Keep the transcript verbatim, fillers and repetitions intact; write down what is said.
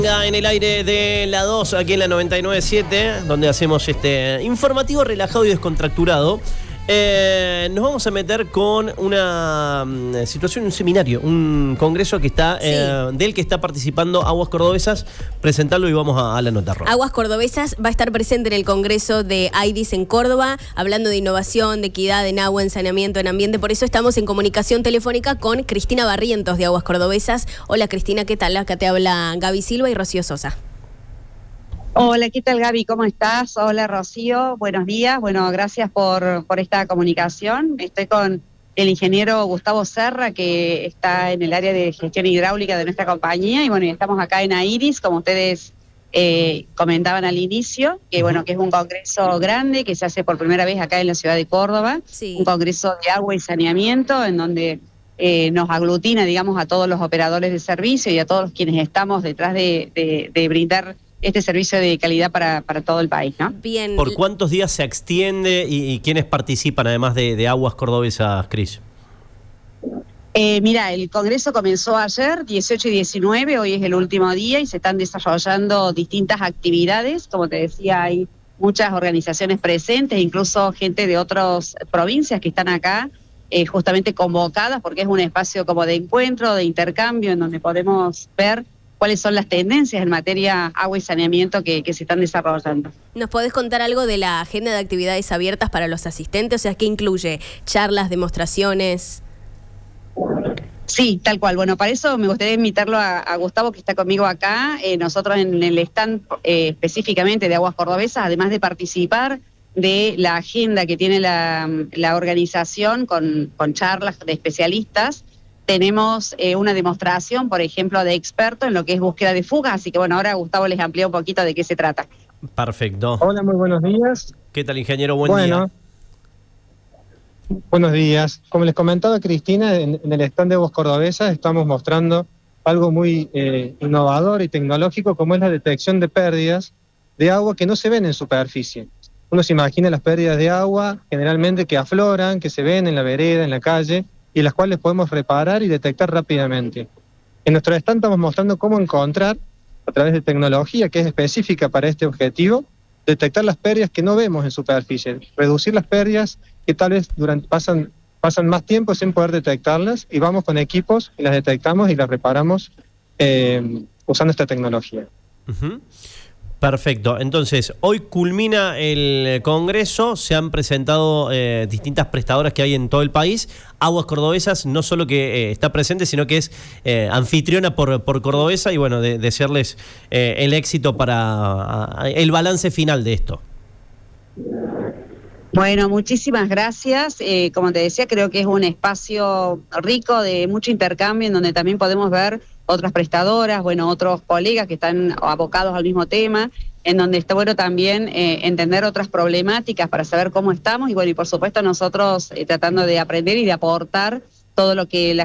En el aire de la dos, aquí en la noventa y nueve punto siete, donde hacemos este informativo relajado y descontracturado. Eh, nos vamos a meter con una um, situación, un seminario, un congreso que está sí. eh, del que está participando Aguas Cordobesas. Presentarlo y vamos a, a la nota roja. Aguas Cordobesas va a estar presente en el congreso de AIDIS en Córdoba, hablando de innovación, de equidad en agua, en saneamiento, en ambiente. Por eso estamos en comunicación telefónica con Cristina Barrientos de Aguas Cordobesas. Hola Cristina, ¿qué tal? Acá te habla Gaby Silva y Rocío Sosa. Hola, ¿qué tal Gaby? ¿Cómo estás? Hola Rocío, buenos días. Bueno, gracias por, por esta comunicación. Estoy con el ingeniero Gustavo Serra, que está en el área de gestión hidráulica de nuestra compañía. Y bueno, estamos acá en AIDIS, como ustedes eh, comentaban al inicio, que bueno, que es un congreso grande que se hace por primera vez acá en la ciudad de Córdoba. Sí. Un congreso de agua y saneamiento en donde eh, nos aglutina, digamos, a todos los operadores de servicio y a todos quienes estamos detrás de, de, de brindar este servicio de calidad para, para todo el país, ¿no? Bien. ¿Por cuántos días se extiende y, y quiénes participan, además de, de Aguas Cordobesas, Cris? Eh, mira, el congreso comenzó ayer, dieciocho y diecinueve, hoy es el último día y se están desarrollando distintas actividades. Como te decía, hay muchas organizaciones presentes, incluso gente de otras provincias que están acá, eh, justamente convocadas, porque es un espacio como de encuentro, de intercambio, en donde podemos ver cuáles son las tendencias en materia agua y saneamiento que, que se están desarrollando. ¿Nos podés contar algo de la agenda de actividades abiertas para los asistentes? O sea, ¿qué incluye? ¿Charlas, demostraciones? Sí, tal cual. Bueno, para eso me gustaría invitarlo a, a Gustavo, que está conmigo acá. Eh, nosotros en el stand eh, específicamente de Aguas Cordobesas, además de participar de la agenda que tiene la, la organización con, con charlas de especialistas, tenemos eh, una demostración, por ejemplo, de expertos en lo que es búsqueda de fugas, así que bueno, ahora Gustavo les amplía un poquito de qué se trata. Perfecto. Hola, muy buenos días. ¿Qué tal, ingeniero? Buen bueno, día. Buenos días. Como les comentaba Cristina, en, en el stand de Aguas Cordobesas estamos mostrando algo muy eh, innovador y tecnológico, como es la detección de pérdidas de agua que no se ven en superficie. Uno se imagina las pérdidas de agua generalmente que afloran, que se ven en la vereda, en la calle, y las cuales podemos reparar y detectar rápidamente. En nuestro stand estamos mostrando cómo encontrar, a través de tecnología que es específica para este objetivo, detectar las pérdidas que no vemos en superficie, reducir las pérdidas que tal vez durante, pasan, pasan más tiempo sin poder detectarlas, y vamos con equipos y las detectamos y las reparamos eh, usando esta tecnología. Uh-huh. Perfecto. Entonces, hoy culmina el congreso, se han presentado eh, distintas prestadoras que hay en todo el país. Aguas Cordobesas no solo que eh, está presente, sino que es eh, anfitriona por, por Cordobesa y bueno, de, desearles eh, el éxito para a, el balance final de esto. Bueno, muchísimas gracias. Eh, como te decía, creo que es un espacio rico de mucho intercambio en donde también podemos ver otras prestadoras, bueno, otros colegas que están abocados al mismo tema, en donde está bueno también eh, entender otras problemáticas para saber cómo estamos y bueno, y por supuesto nosotros eh, tratando de aprender y de aportar todo lo que la